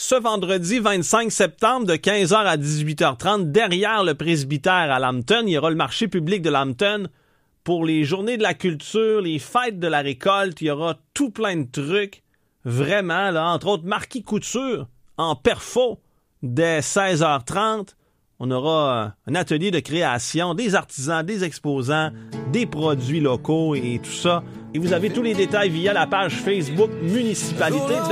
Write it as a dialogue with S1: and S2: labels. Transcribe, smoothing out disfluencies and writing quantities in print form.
S1: ce vendredi 25 septembre de 15h à 18h30 derrière le presbytère à Lambton. Il y aura le marché public de Lambton pour les journées de la culture, les fêtes de la récolte. Il y aura tout plein de trucs. Vraiment, là, entre autres, Marquis Couture en perfo dès 16h30. On aura un atelier de création, des artisans, des exposants, des produits locaux et tout ça. Et vous avez tous les détails via la page Facebook Municipalité de